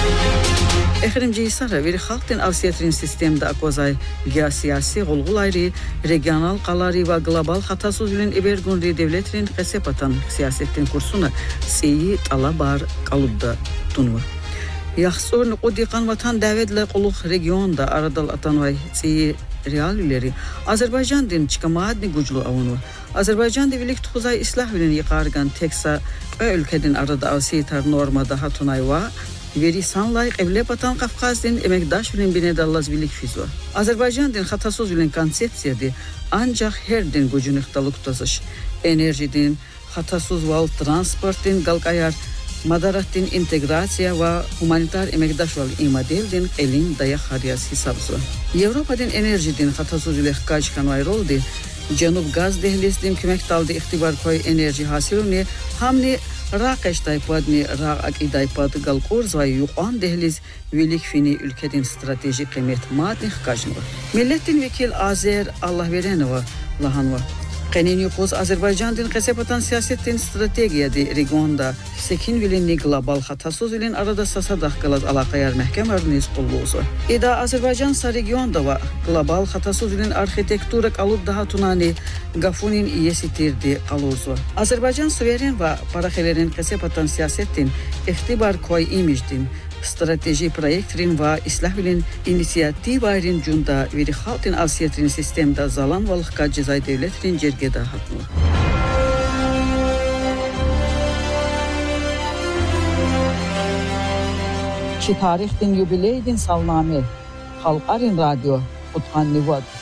Exirimci sara veri xalqtin avsiyatrin sistemda akozay geosiyasi gulgulayri, regional qalari ve global hatasuzlun evergunri devletrin qesepatan siyasetin kursuna seyi talabar qalubda tunur. Yaxsur nuqudi vatan davetle quluq regionda aradal atanvay seyi realüleri Azerbaycan din çıkamaadni güclü avunu. Azerbaycan devilik tuğzay islah bilin yıkargan teksa ve ülkedin arada avsiyatar normada hatunayva veri sanlay evlepatan Kafkaz'din emekdaş bilin binedallaz bilik fizo. Azerbaycan din hatasuz bilin konsepsiyadi ancak her din gücünü ixtaluktasış. Enerjidin, hatasuz val transportin galkayar Madarattin integrasiya ve humanitar emekdaş val imadeldin elin dayak hariyas hisabzı. Avrupa'dın enerjidin hatasuz ile kaçkan vayroldi. Cenub gaz dehlizdin kümektaldi iktibar koy enerji hasiluni hamni Raqeş daypadni raq idaypad galqurz ve yuqan dehliz vilik fini ülkedin stratejik kıymet madni xkajnı. Milletin vekil Azer Allah verenova lahanva. Qenin yuquz Azerbaycan din qesepatan siyasetin strategiyadi regionda sekin vilinni global hatasuz vilin arada sasadah qalaz alaqayar mehkem arniz qulluzu. İda Azerbaycan sa regionda va global hatasuz vilin arxitektura qalub daha tunani gafunin iyesitirdi qaluzu. Azerbaycan suveren va paraxelerin qesepatan siyasetin ixtibar koy imijdin strateji proyektrin ve islahvilin inisiyativayrin cunda veri haltin avsiyatrin sistemda zalan valıqqa cezay devletrin cergeda hatnu. Çi tarixtin yubileydin salname, Halqarin radyo, Uthan Nivat.